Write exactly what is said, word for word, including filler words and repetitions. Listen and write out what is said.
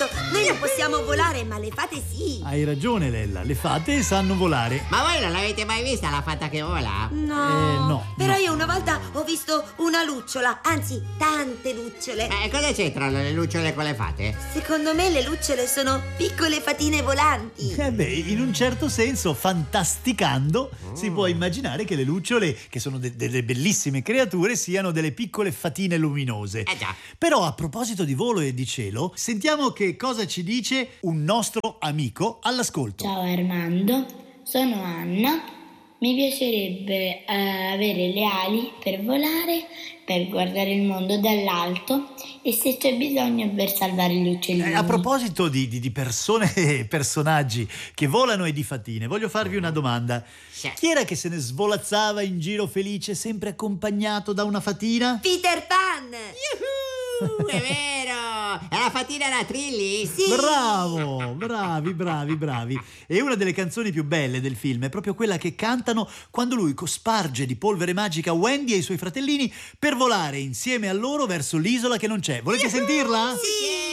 certo, noi non possiamo volare, ma le fate sì. Hai ragione, Lella, le fate sanno volare. Ma voi non l'avete mai vista la fata che vola? No, Eh, no, però no. io una volta ho visto una lucciola, anzi tante lucciole. Eh, cosa c'entrano le lucciole con le fate? Secondo me le lucciole sono piccole fatine volanti. Eh beh, in un certo senso, fantasticando, Mm. si può immaginare che le lucciole, che sono de- delle bellissime creature, siano delle piccole fatine luminose. Eh già. Però a proposito di volo e di cielo, sentiamo che cosa ci dice un nostro amico all'ascolto. Ciao Armando, sono Anna. Mi piacerebbe eh, avere le ali per volare, per guardare il mondo dall'alto e se c'è bisogno per salvare gli uccellini. Eh, a proposito di, di, di persone e personaggi che volano e di fatine, voglio farvi una domanda. Sì. Chi era che se ne svolazzava in giro felice, sempre accompagnato da una fatina? Peter Pan! Yuhu, è vero! E la fatina era Trilli? Sì! Bravo, bravi, bravi, bravi. E una delle canzoni più belle del film è proprio quella che cantano quando lui cosparge di polvere magica Wendy e i suoi fratellini per volare insieme a loro verso l'isola che non c'è. Volete sentirla? Sì!